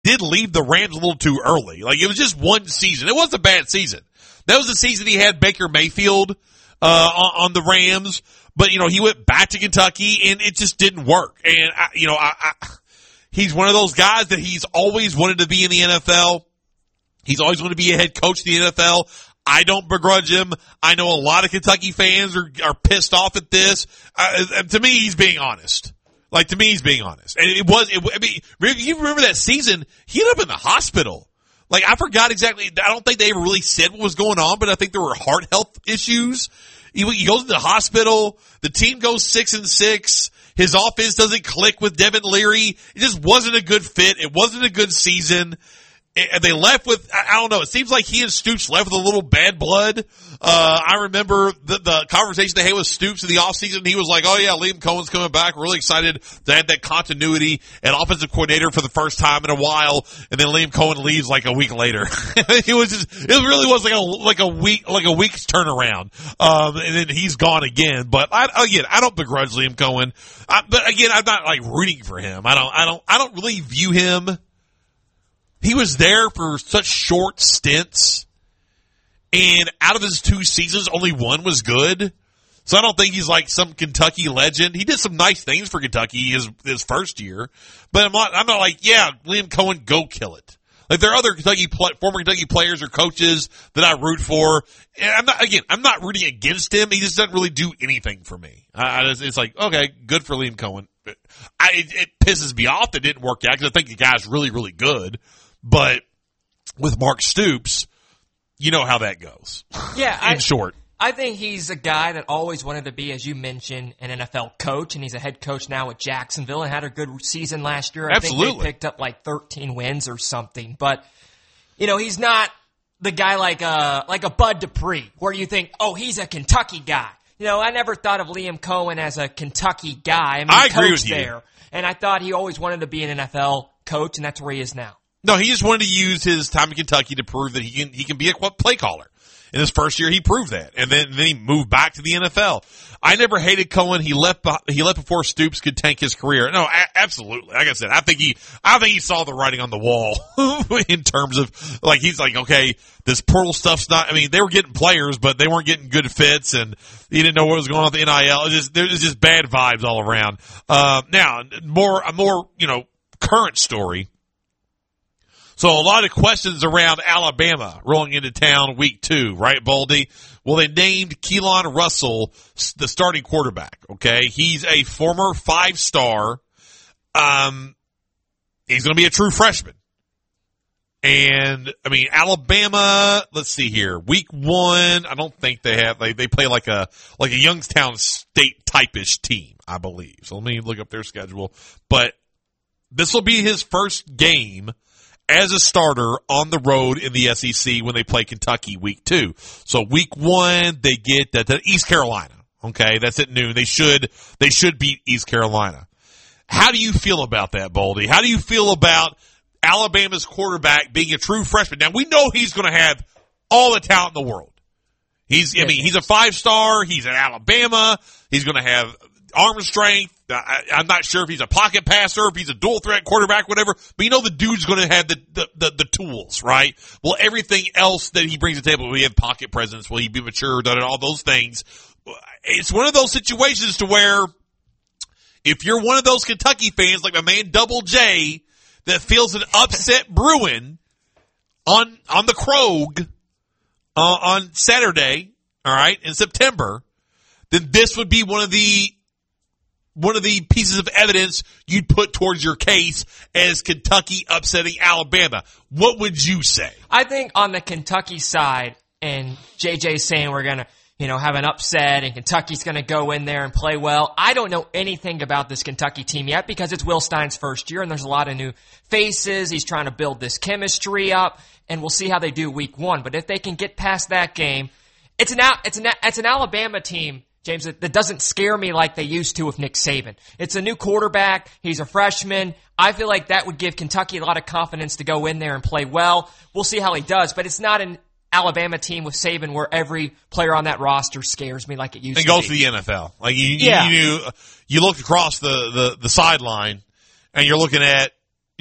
did leave the Rams a little too early. Like, it was just one season. It wasn't a bad season. That was the season he had Baker Mayfield on the Rams. But, he went back to Kentucky, and it just didn't work. And, he's one of those guys that he's always wanted to be in the NFL. He's always wanted to be a head coach in the NFL. I don't begrudge him. I know a lot of Kentucky fans are pissed off at this. To me, he's being honest. Like, to me, he's being honest. And you remember that season, he ended up in the hospital. Like, I forgot exactly. I don't think they ever really said what was going on, but I think there were heart health issues. He goes to the hospital. The team goes 6-6. His offense doesn't click with Devin Leary. It just wasn't a good fit. It wasn't a good season. And they left with, I don't know, it seems like he and Stoops left with a little bad blood. I remember the conversation they had with Stoops in the offseason. He was like, oh yeah, Liam Cohen's coming back. We're really excited to have that continuity and offensive coordinator for the first time in a while. And then Liam Cohen leaves like a week later. It really was like a week's turnaround. And then he's gone again. But I don't begrudge Liam Cohen. But again, I'm not like rooting for him. I don't really view him. He was there for such short stints, and out of his 2 seasons, only one was good. So I don't think he's like some Kentucky legend. He did some nice things for Kentucky his first year, but I'm not like, yeah, Liam Cohen, go kill it. Like, there are other former Kentucky players or coaches that I root for, and I'm not rooting against him. He just doesn't really do anything for me. It's like, okay, good for Liam Cohen. It pisses me off that it didn't work out because I think the guy's really, really good. But with Mark Stoops, you know how that goes. Yeah, in short. I think he's a guy that always wanted to be, as you mentioned, an NFL coach, and he's a head coach now at Jacksonville and had a good season last year. Absolutely. I think they picked up like 13 wins or something. But, he's not the guy like a Bud Dupree, where you think, oh, he's a Kentucky guy. I never thought of Liam Cohen as a Kentucky guy. I agree with you. There, and I thought he always wanted to be an NFL coach, and that's where he is now. No, he just wanted to use his time in Kentucky to prove that he can be a play caller. In his first year, he proved that, and then he moved back to the NFL. I never hated Cohen. He left before Stoops could tank his career. No, absolutely. Like I said, I think he saw the writing on the wall in terms of, like, he's like, okay, this portal stuff's not. I mean, they were getting players, but they weren't getting good fits, and he didn't know what was going on with the NIL. There was just bad vibes all around. Now, a more current story. So a lot of questions around Alabama rolling into town week 2, right, Baldy? Well, they named Keelan Russell the starting quarterback, okay? He's a former 5-star. He's going to be a true freshman. And, I mean, Alabama, let's see here. Week 1, I don't think they have, they play like a Youngstown State type-ish team, I believe. So let me look up their schedule. But this will be his first game as a starter on the road in the SEC when they play Kentucky week 2. So week 1, they get to East Carolina. Okay, that's at noon. They should beat East Carolina. How do you feel about that, Baldy? How do you feel about Alabama's quarterback being a true freshman? Now, we know he's going to have all the talent in the world. He's a 5-star. He's at Alabama. He's going to have arm strength. I'm not sure if he's a pocket passer, if he's a dual threat quarterback, whatever. But the dude's going to have the tools, right? Well, everything else that he brings to the table, will he have pocket presence? Will he be mature? All those things. It's one of those situations to where if you're one of those Kentucky fans, like my man Double J, that feels an upset brewing on the Krog on Saturday, all right, in September, then this would be one of the pieces of evidence you'd put towards your case as Kentucky upsetting Alabama. What would you say? I think on the Kentucky side, and JJ's saying we're going to, have an upset and Kentucky's going to go in there and play well. I don't know anything about this Kentucky team yet because it's Will Stein's first year and there's a lot of new faces. He's trying to build this chemistry up, and we'll see how they do week 1. But if they can get past that game, it's an Alabama team, James, that doesn't scare me like they used to with Nick Saban. It's a new quarterback. He's a freshman. I feel like that would give Kentucky a lot of confidence to go in there and play well. We'll see how he does, but it's not an Alabama team with Saban where every player on that roster scares me like it used to be. And goes to the NFL. Like you look across the sideline and you're looking at,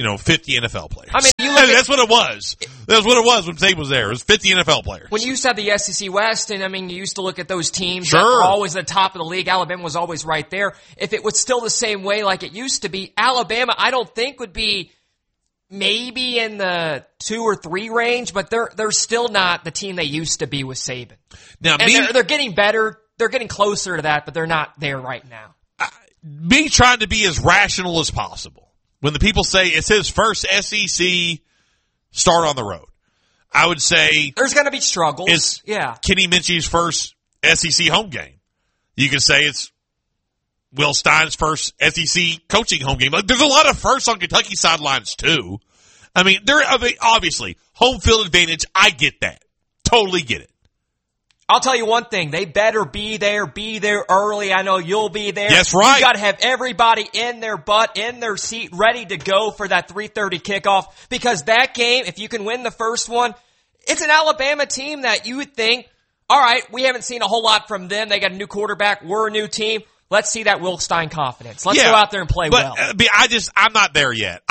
50 NFL players. I mean, you look that's what it was. That's what it was when Saban was there. It was 50 NFL players. When you used to have the SEC West, and I mean, you used to look at those teams Sure. that were always at the top of the league. Alabama was always right there. If it was still the same way like it used to be, Alabama, I don't think would be maybe in the 2 or 3 range, but they're still not the team they used to be with Saban. Now, And they're getting better. They're getting closer to that, but they're not there right now. Me trying to be as rational as possible. When the people say it's his first SEC start on the road, I would say there's going to be struggles. It's Kenny Minchie's first SEC home game. You can say it's Will Stein's first SEC coaching home game. Like, there's a lot of firsts on Kentucky sidelines too. I mean, obviously home field advantage. I get that. Totally get it. I'll tell you one thing. They better be there early. I know you'll be there. That's right. You got to have everybody in their butt, in their seat, ready to go for that 3:30 kickoff. Because that game, if you can win the first one, it's an Alabama team that you would think, all right, we haven't seen a whole lot from them. They got a new quarterback. We're a new team. Let's see that Will Stein confidence. Let's go out there and play well. I'm not there yet.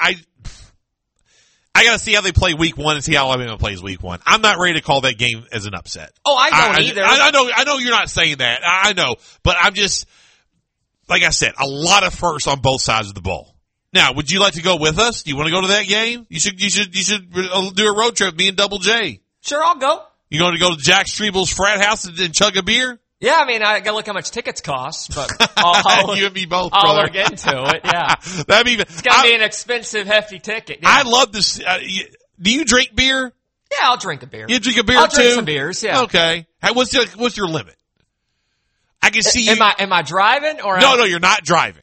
I got to see how they play week 1 and see how Alabama plays week 1. I'm not ready to call that game as an upset. Oh, I don't either. I know you're not saying that. I know, but I'm just, like I said, a lot of firsts on both sides of the ball. Now, would you like to go with us? Do you want to go to that game? You should do a road trip, me and Double J. Sure, I'll go. You going to go to Jack Strebel's frat house and chug a beer? Yeah, I mean, I gotta look how much tickets cost, but I'll you and me both. I'll brother. look into it. Yeah, it's gonna be an expensive, hefty ticket. Yeah. I love this. Do you drink beer? Yeah, I'll drink a beer. You drink a beer I'll too? drink some beers. Yeah. Okay. What's your limit? I can see you. Am I driving or no? You're not driving.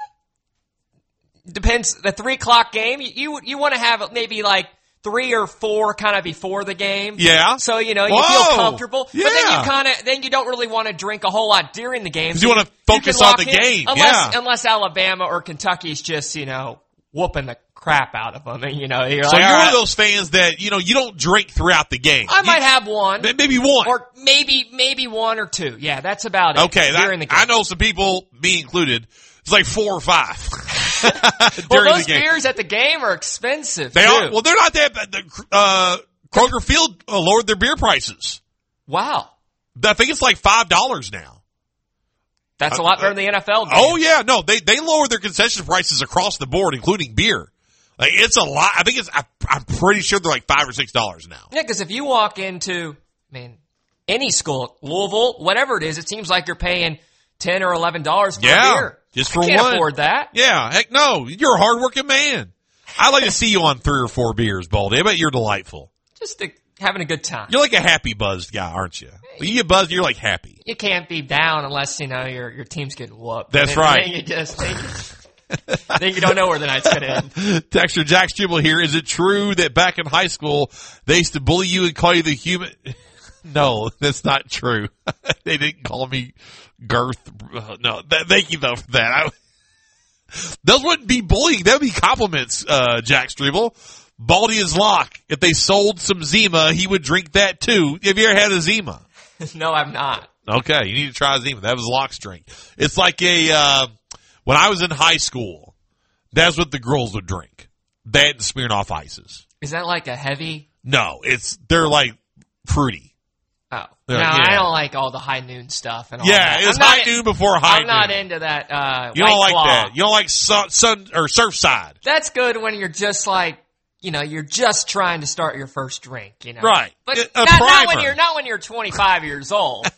Depends. The 3:00 game. You want to have maybe like 3 or 4 kind of before the game. Yeah. So, you feel comfortable. Yeah. But then you don't really want to drink a whole lot during the game. Because you want to focus on the game. Unless Alabama or Kentucky's just, whooping the crap out of them. And, you're so you're one of those fans that, you don't drink throughout the game. I might have one. Maybe one. Or maybe 1 or 2. Yeah, that's about it. Okay. During the game. I know some people, me included, it's like 4 or 5. Well, those beers at the game are expensive. They are. Well, they're not that bad. Kroger Field lowered their beer prices. Wow. I think it's like $5 now. That's a lot better than the NFL game. Oh yeah, no, they lowered their concession prices across the board, including beer. Like, it's a lot. I think I'm pretty sure they're like $5 or $6 now. Yeah, because if you walk into, any school, Louisville, whatever it is, it seems like you're paying $10 or $11 for a beer. Just for I can't one. afford that. Yeah, heck no. You're a hardworking man. I'd like to see you on 3 or 4 beers, Baldy. I bet you're delightful. Just having a good time. You're like a happy buzzed guy, aren't you? When you get buzzed, you're like happy. You can't be down unless, your team's getting whooped. That's right. Then you just then you don't know where the night's going to end. Texter Jack Struble here. Is it true that back in high school, they used to bully you and call you the human? No, that's not true. They didn't call me Girth. No, thank you though for that. Those wouldn't be bullying. That would be compliments, Jack Struble. Baldy is lock. If they sold some Zima, he would drink that too. Have you ever had a Zima? No, I'm not. Okay, you need to try Zima. That was Locke's drink. It's like when I was in high school, that's what the girls would drink. That and Smirnoff Ices. Is that like a heavy? No, they're like fruity. Oh. No, I don't like all the high noon stuff and all that. Yeah, it's high noon before high noon. I'm not into that, you don't like Claw. that. You don't like sun or Surfside. That's good when you're just like, you're just trying to start your first drink, Right. But not when you're 25 years old.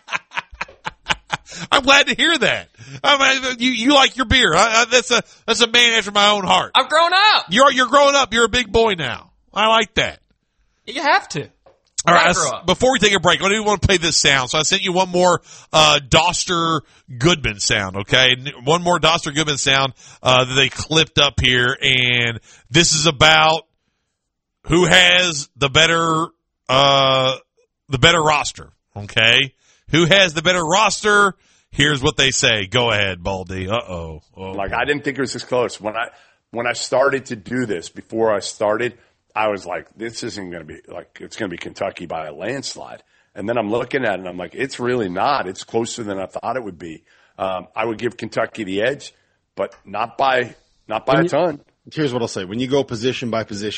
I'm glad to hear that. I mean, you like your beer. That's a man after my own heart. I've grown up. You're growing up. You're a big boy now. I like that. You have to. All right. Before we take a break, I do want to play this sound. So I sent you one more Doster Goodman sound. Okay, one more Doster Goodman sound that they clipped up here, and this is about who has the better roster. Okay, who has the better roster? Here's what they say. Go ahead, Baldy. Uh-oh. Like, I didn't think it was this close. When I started to do this, before I started, I was like, this isn't going to be like, it's going to be Kentucky by a landslide. And then I'm looking at it and I'm like, it's really not. It's closer than I thought it would be. I would give Kentucky the edge, but not by a ton. here's what I'll say. When you go position by position,